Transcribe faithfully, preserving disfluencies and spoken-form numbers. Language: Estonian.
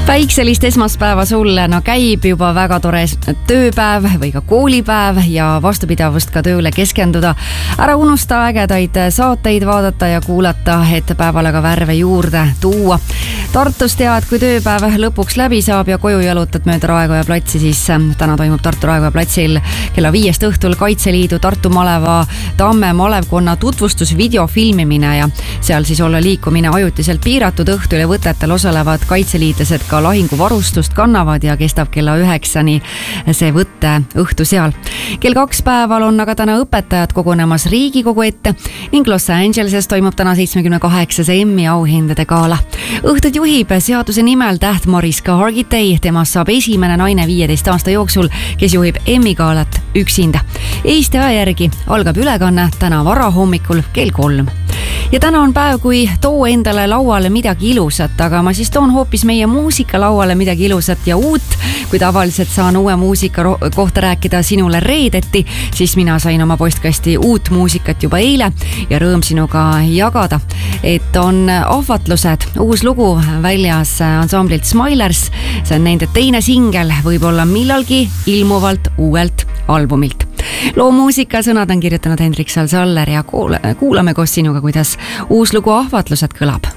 Päikselist esmaspäeva sulle, no käib juba väga tore tööpäev või ka koolipäev ja vastupidavust ka tööle keskenduda. Ära unusta ägedaid saateid vaadata ja kuulata, et päevale ka värve juurde tuua. Tartus tead, kui tööpäev lõpuks läbi saab ja koju jalutad mööda Raekoja platsi, siis täna toimub Tartu Raekoja platsil kella viiest õhtul Kaitseliidu Tartu Maleva Tamme malevkonna tutvustus videofilmimine ja seal siis olla liikumine ajutiselt piiratud. Õhtul ja võtetel osalevad kaitseliitlased ka lahinguvarustust kannavad ja kestab kella üheksani see võtte õhtu seal. Kell kaks päeval on aga täna õpetajad kogunemas Riigikogu ette ning Los Angeleses toimub täna seitsmekümne kaheksas Emmy auhindade gala. Õhtut juhib seaduse nimel täht Mariska Hargitay, temast saab esimene naine viieteist aasta jooksul, kes juhib Emmy galat üksinda. Eesti aja järgi algab ülekanne täna varahommikul kell kolm. Ja täna on päev, kui too endale lauale midagi ilusat, aga ma siis toon hoopis meie muusika lauale midagi ilusat ja uut. Kui tavaliselt saan uue muusika kohta rääkida sinule reedeti, siis mina sain oma postkasti uut muusikat juba eile ja rõõm sinuga jagada, et on Ahvatlused, uus lugu väljas ansamblilt Smilers. See on nende teine singel, võib-olla millalgi ilmuvalt uuelt albumilt. Loo muusika sõnad on kirjutanud Hendrik Salsaller ja kuulame koos sinuga, kuidas uus lugu Ahvatlused kõlab.